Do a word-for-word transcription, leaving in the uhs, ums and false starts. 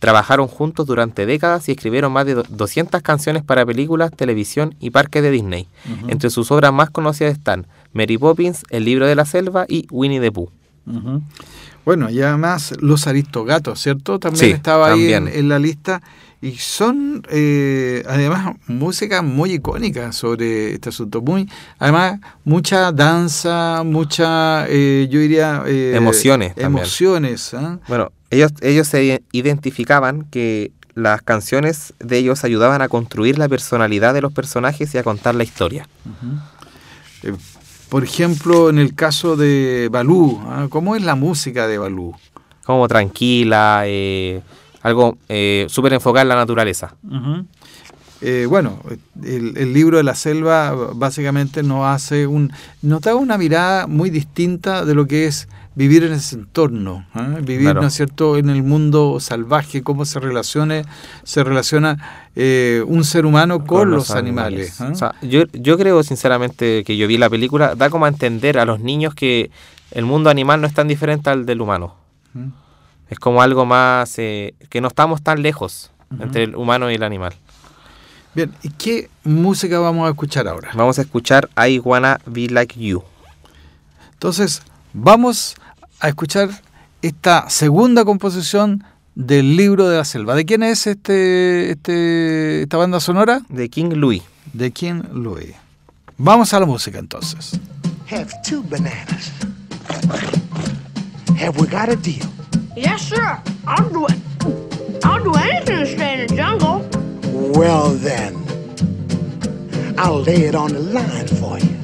Trabajaron juntos durante décadas y escribieron más de doscientas canciones para películas, televisión y parques de Disney. Uh-huh. Entre sus obras más conocidas están Mary Poppins, El libro de la selva y Winnie the Pooh. Uh-huh. Bueno, y además Los Aristogatos, ¿cierto? También sí, estaba también. ahí en, en la lista. Y son, eh, además, música muy icónica sobre este asunto. Muy, además, mucha danza, mucha, eh, yo diría... Eh, emociones. Emociones. ¿eh? Bueno, ellos, ellos se identificaban que las canciones de ellos ayudaban a construir la personalidad de los personajes y a contar la historia. Uh-huh. Eh, por ejemplo, en el caso de Balú, ¿eh? ¿Cómo es la música de Balú? Como tranquila, eh... algo eh, súper enfocado en la naturaleza. Uh-huh. Eh, bueno, el, el libro de la selva básicamente nos hace un, nos da una mirada muy distinta de lo que es vivir en ese entorno, ¿eh? Vivir, claro. ¿no es cierto?, en el mundo salvaje, cómo se relacione, se relaciona eh, un ser humano con, con los, los animales. animales ¿eh? O sea, yo, yo creo sinceramente que yo vi la película, da como a entender a los niños que el mundo animal no es tan diferente al del humano. Uh-huh. Es como algo más, eh, que no estamos tan lejos uh-huh. entre el humano y el animal. Bien, ¿y qué música vamos a escuchar ahora? Vamos a escuchar I Wanna Be Like You. Entonces, vamos a escuchar esta segunda composición del libro de la selva. ¿De quién es este, este esta banda sonora? De King Louie. De King Louie. Vamos a la música entonces. Have two bananas. Have we got a deal? Yes, sir. I'll do it. I'll do anything to stay in the jungle. Well, then, I'll lay it on the line for you.